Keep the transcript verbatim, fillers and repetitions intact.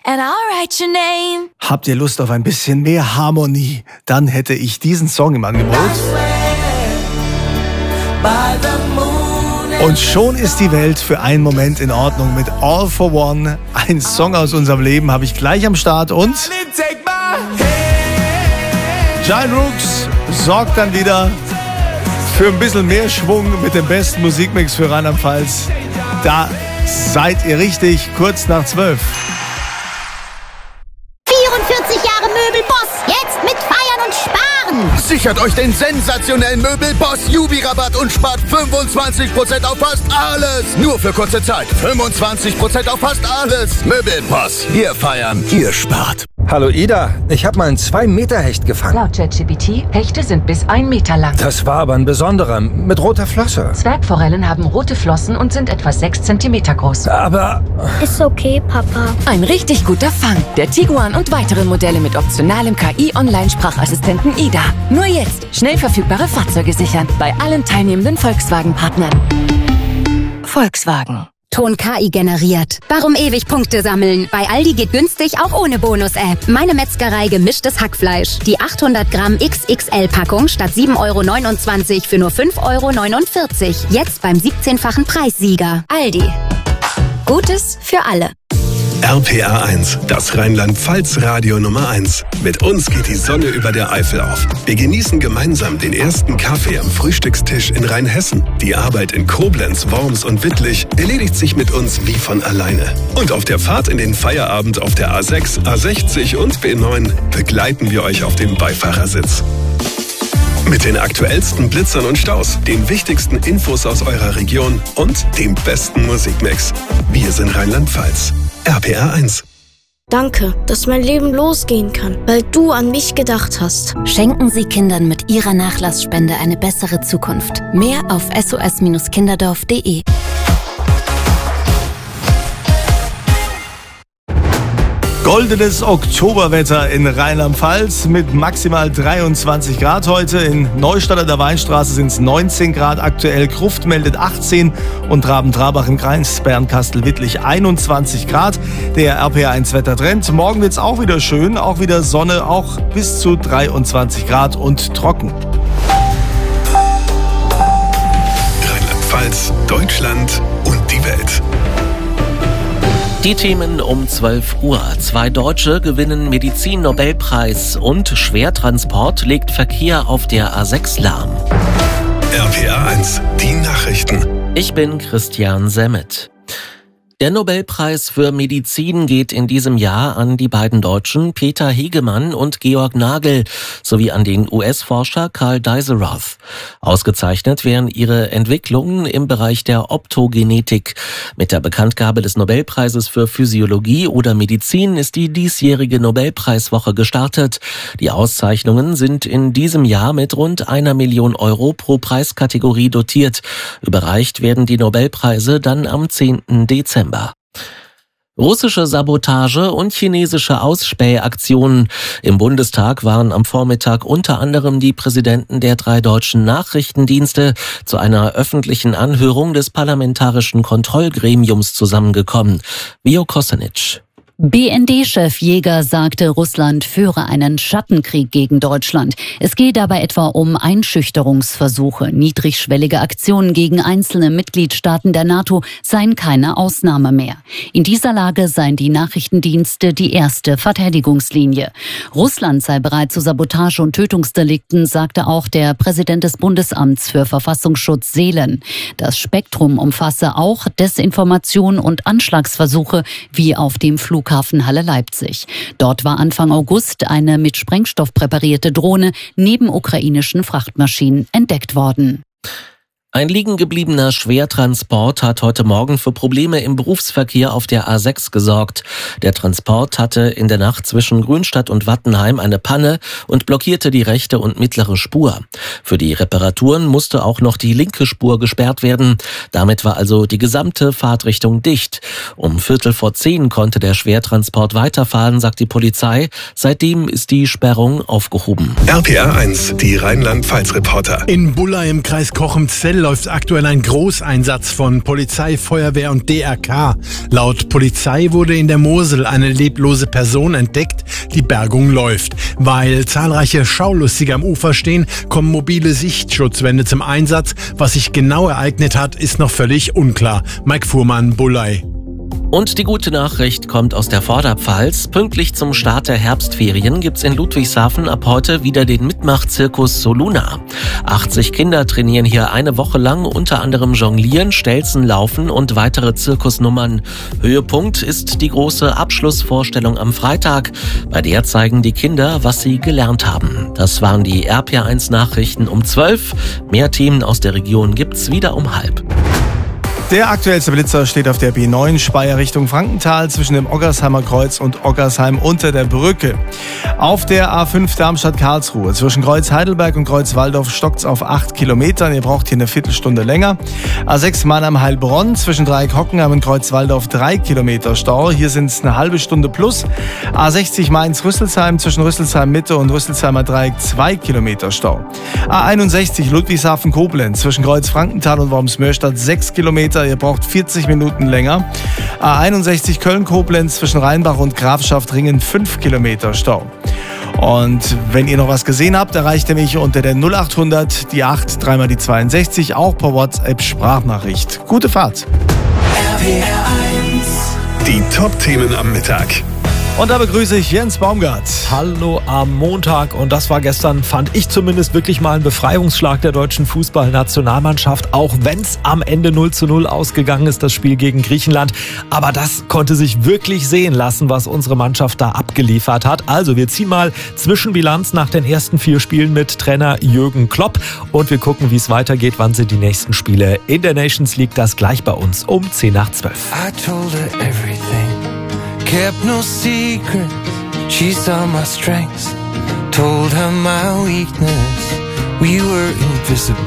and I'll write your name. Habt ihr Lust auf ein bisschen mehr Harmonie? Dann hätte ich diesen Song im Angebot. Und schon ist die Welt für einen Moment in Ordnung mit All for One. Ein Song aus unserem Leben habe ich gleich am Start und Giant Rooks sorgt dann wieder für ein bisschen mehr Schwung mit dem besten Musikmix für Rheinland-Pfalz. Da seid ihr richtig, kurz nach zwölf. vierundvierzig Jahre Möbelboss, jetzt mit Feiern und Sparen. Sichert euch den sensationellen Möbelboss Jubi-Rabatt und spart fünfundzwanzig Prozent auf fast alles. Nur für kurze Zeit. fünfundzwanzig Prozent auf fast alles. Möbelboss. Wir feiern, ihr spart. Hallo Ida, ich habe mal einen zwei Meter Hecht gefangen. Laut ChatGPT, Hechte sind bis ein Meter lang. Das war aber ein besonderer, mit roter Flosse. Zwergforellen haben rote Flossen und sind etwa sechs Zentimeter groß. Aber... Ist okay, Papa. Ein richtig guter Fang. Der Tiguan und weitere Modelle mit optionalem K I-Online-Sprachassistenten Ida. Nur jetzt schnell verfügbare Fahrzeuge sichern. Bei allen teilnehmenden Volkswagen-Partnern. Volkswagen. Ton K I generiert. Warum ewig Punkte sammeln? Bei Aldi geht günstig auch ohne Bonus-App. Meine Metzgerei gemischtes Hackfleisch. Die achthundert Gramm X X L-Packung statt sieben Euro neunundzwanzig für nur fünf Euro neunundvierzig. Jetzt beim siebzehnfachen Preissieger. Aldi. Gutes für alle. R P R eins, das Rheinland-Pfalz-Radio Nummer eins. Mit uns geht die Sonne über der Eifel auf. Wir genießen gemeinsam den ersten Kaffee am Frühstückstisch in Rheinhessen. Die Arbeit in Koblenz, Worms und Wittlich erledigt sich mit uns wie von alleine. Und auf der Fahrt in den Feierabend auf der A sechs, A sechzig und B neun begleiten wir euch auf dem Beifahrersitz. Mit den aktuellsten Blitzern und Staus, den wichtigsten Infos aus eurer Region und dem besten Musikmix. Wir sind Rheinland-Pfalz. R P R eins. Danke, dass mein Leben losgehen kann, weil du an mich gedacht hast. Schenken Sie Kindern mit Ihrer Nachlassspende eine bessere Zukunft. Mehr auf S O S Kinderdorf punkt de. Goldenes Oktoberwetter in Rheinland-Pfalz mit maximal dreiundzwanzig Grad heute. In Neustadt an der Weinstraße sind es neunzehn Grad aktuell. Gruft meldet achtzehn und Traben-Trarbach im Kreis Bernkastel-Wittlich einundzwanzig Grad. Der R P R eins Wettertrend. Morgen wird es auch wieder schön, auch wieder Sonne, auch bis zu dreiundzwanzig Grad und trocken. Rheinland-Pfalz, Deutschland und die Welt. Die Themen um zwölf Uhr. Zwei Deutsche gewinnen Medizin-Nobelpreis und Schwertransport legt Verkehr auf der A sechs lahm. R P R eins, die Nachrichten. Ich bin Christian Semmet. Der Nobelpreis für Medizin geht in diesem Jahr an die beiden Deutschen Peter Hegemann und Georg Nagel sowie an den U S-Forscher Karl Deisseroth. Ausgezeichnet werden ihre Entwicklungen im Bereich der Optogenetik. Mit der Bekanntgabe des Nobelpreises für Physiologie oder Medizin ist die diesjährige Nobelpreiswoche gestartet. Die Auszeichnungen sind in diesem Jahr mit rund einer Million Euro pro Preiskategorie dotiert. Überreicht werden die Nobelpreise dann am zehnten Dezember. Russische Sabotage und chinesische Ausspähaktionen. Im Bundestag waren am Vormittag unter anderem die Präsidenten der drei deutschen Nachrichtendienste zu einer öffentlichen Anhörung des Parlamentarischen Kontrollgremiums zusammengekommen. Vio Kosanic. B N D-Chef Jäger sagte, Russland führe einen Schattenkrieg gegen Deutschland. Es gehe dabei etwa um Einschüchterungsversuche. Niedrigschwellige Aktionen gegen einzelne Mitgliedstaaten der NATO seien keine Ausnahme mehr. In dieser Lage seien die Nachrichtendienste die erste Verteidigungslinie. Russland sei bereit zu Sabotage- und Tötungsdelikten, sagte auch der Präsident des Bundesamts für Verfassungsschutz Seelen. Das Spektrum umfasse auch Desinformation und Anschlagsversuche wie auf dem Flughafen Halle-Leipzig. Dort war Anfang August eine mit Sprengstoff präparierte Drohne neben ukrainischen Frachtmaschinen entdeckt worden. Ein liegengebliebener Schwertransport hat heute Morgen für Probleme im Berufsverkehr auf der A sechs gesorgt. Der Transport hatte in der Nacht zwischen Grünstadt und Wattenheim eine Panne und blockierte die rechte und mittlere Spur. Für die Reparaturen musste auch noch die linke Spur gesperrt werden. Damit war also die gesamte Fahrtrichtung dicht. Um Viertel vor zehn konnte der Schwertransport weiterfahren, sagt die Polizei. Seitdem ist die Sperrung aufgehoben. R P R eins, die Rheinland-Pfalz-Reporter. In Bulla im Kreis Cochem-Zell läuft aktuell ein Großeinsatz von Polizei, Feuerwehr und D R K. Laut Polizei wurde in der Mosel eine leblose Person entdeckt. Die Bergung läuft. Weil zahlreiche Schaulustige am Ufer stehen, kommen mobile Sichtschutzwände zum Einsatz. Was sich genau ereignet hat, ist noch völlig unklar. Mike Fuhrmann, Bullei. Und die gute Nachricht kommt aus der Vorderpfalz. Pünktlich zum Start der Herbstferien gibt's in Ludwigshafen ab heute wieder den Mitmachzirkus Soluna. achtzig Kinder trainieren hier eine Woche lang, unter anderem Jonglieren, Stelzen, Laufen und weitere Zirkusnummern. Höhepunkt ist die große Abschlussvorstellung am Freitag. Bei der zeigen die Kinder, was sie gelernt haben. Das waren die R P eins Nachrichten um zwölf. Mehr Themen aus der Region gibt's wieder um halb. Der aktuellste Blitzer steht auf der B neun Speyer Richtung Frankenthal zwischen dem Oggersheimer Kreuz und Oggersheim unter der Brücke. Auf der A fünf Darmstadt-Karlsruhe zwischen Kreuz Heidelberg und Kreuz Waldorf stockt's auf acht Kilometern. Ihr braucht hier eine Viertelstunde länger. A sechs Mannheim-Heilbronn zwischen Dreieck Hockenheim und Kreuz Waldorf drei Kilometer Stau. Hier sind's eine halbe Stunde plus. A sechzig Mainz-Rüsselsheim zwischen Rüsselsheim Mitte und Rüsselsheimer Dreieck zwei Kilometer Stau. A einundsechzig Ludwigshafen-Koblenz zwischen Kreuz Frankenthal und Wormsmörstadt sechs Kilometer. Ihr braucht vierzig Minuten länger. A einundsechzig Köln-Koblenz zwischen Rheinbach und Grafschaft-Ringen fünf Kilometer Stau. Und wenn ihr noch was gesehen habt, erreicht ihr mich unter der null achthundert, die acht, dreimal die zweiundsechzig, auch per WhatsApp-Sprachnachricht. Gute Fahrt. R P R eins. Die Top-Themen am Mittag. Und da begrüße ich Jens Baumgart. Hallo am Montag. Und das war gestern, fand ich zumindest, wirklich mal ein Befreiungsschlag der deutschen Fußballnationalmannschaft. Auch wenn es am Ende null zu null ausgegangen ist, das Spiel gegen Griechenland. Aber das konnte sich wirklich sehen lassen, was unsere Mannschaft da abgeliefert hat. Also wir ziehen mal Zwischenbilanz nach den ersten vier Spielen mit Trainer Jürgen Klopp. Und wir gucken, wie es weitergeht. Wann sind die nächsten Spiele in der Nations League? Das gleich bei uns um zehn nach zwölf. I told her everything. Kept no secrets, she saw my strengths. Told her my weakness, we were invisible.